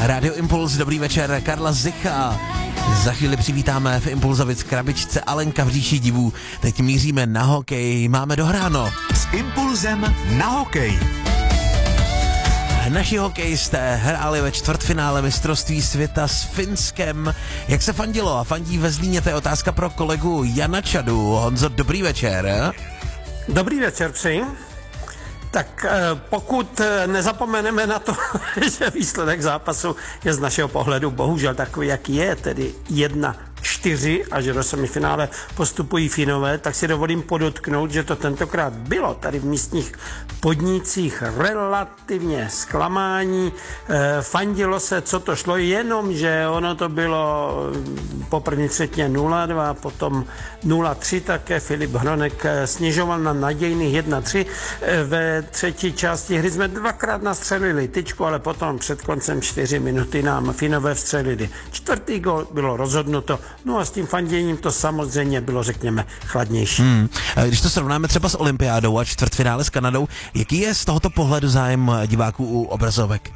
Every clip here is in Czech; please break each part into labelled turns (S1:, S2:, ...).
S1: Radio Impuls, dobrý večer, Karla Zicha. Za chvíli přivítáme v Impulzovic krabičce Alenka v říši divů. Teď míříme na hokej, máme dohráno.
S2: S Impulzem na hokej.
S1: Naši hokejisté hráli ve čtvrtfinále mistrovství světa s Finskem. Jak se fandilo a fandí ve Zlíně, to je otázka pro kolegu Jana Čadu. Honzo, dobrý večer.
S3: Dobrý večer, přeji. Tak pokud nezapomeneme na to, že výsledek zápasu je z našeho pohledu bohužel takový, jaký je, tedy 1-4 a že do semifinále postupují Finové, tak si dovolím podotknout, že to tentokrát bylo tady v místních podnicích relativně zklamání. Fandilo se, co to šlo, jenom, že ono to bylo po první třetině 0-2, potom 0-3 také. Filip Hronek snižoval na nadějných 1-3. Ve třetí části hry jsme dvakrát nastřelili tyčku, ale potom před koncem 4 minuty nám Finové vstřelili čtvrtý gol, bylo rozhodnuto. No a s tím fanděním to samozřejmě bylo, řekněme, chladnější.
S1: Když to srovnáme třeba s olympiádou a čtvrtfinále s Kanadou, jaký je z tohoto pohledu zájem diváků u obrazovek?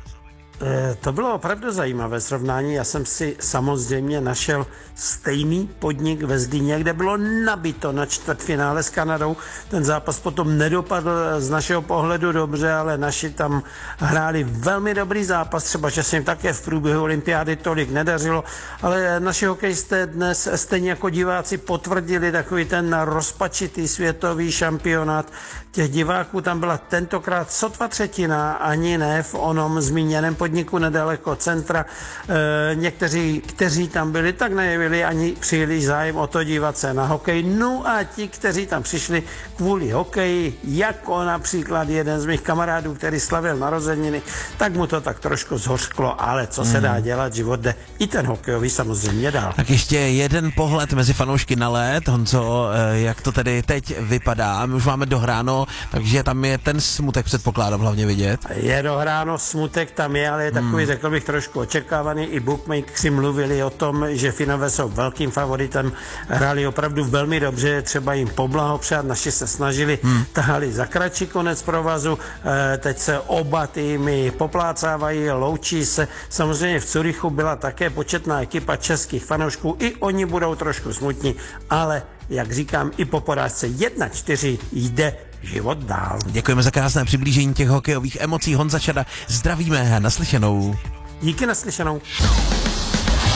S3: To bylo opravdu zajímavé srovnání. Já jsem si samozřejmě našel stejný podnik ve Zlíně, kde bylo nabito na čtvrtfinále s Kanadou. Ten zápas potom nedopadl z našeho pohledu dobře, ale naši tam hráli velmi dobrý zápas, třeba že se jim také v průběhu olympiády tolik nedařilo, ale naši hokejisté dnes stejně jako diváci potvrdili takový ten rozpačitý světový šampionát. Těch diváků tam byla tentokrát sotva třetina, ani ne v onom zmíněném podniku nedaleko centra. Někteří, kteří tam byli, tak nejevili ani příliš zájem o to dívat se na hokej. No a ti, kteří tam přišli kvůli hokeji, jako například jeden z mých kamarádů, který slavil narozeniny, tak mu to tak trošku zhořklo, ale co se dá dělat, život jde i ten hokejový samozřejmě dál.
S1: Tak ještě jeden pohled mezi fanoušky na led. Honzo, jak to tedy teď vypadá? My už máme dohráno, takže tam je ten smutek, předpokládám, hlavně vidět.
S3: Je dohráno, smutek tam je, ale je takový, řekl bych, trošku očekávaný. I bookmakeri mluvili o tom, že Finové jsou velkým favoritem, hráli opravdu velmi dobře, třeba jim poblahopřát, naši se snažili, tahali za kratší konec provazu, teď se oba týmy poplácávají, loučí se. Samozřejmě v Curychu byla také početná ekipa českých fanoušků, i oni budou trošku smutní, ale jak říkám, i po porážce 1-4 jde život dál.
S1: Děkujeme za krásné přiblížení těch hokejových emocí. Honza Čada, zdravíme, naslyšenou.
S3: Díky, naslyšenou.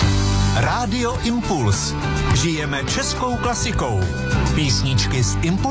S2: Rádio Impuls. Žijeme českou klasikou. Písničky z Impulsu.